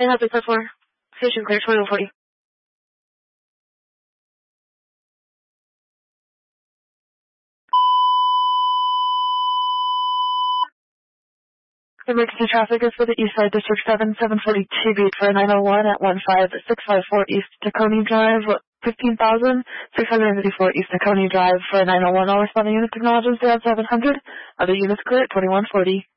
Hey, how's it for? Station clear, 2140. Emergency traffic is for the East Side District 7, 742 beat for 901 at 15654 East Tacony Drive, 15,654 East Tacony Drive for 901. All responding units acknowledges 0700. Other units clear at 2140.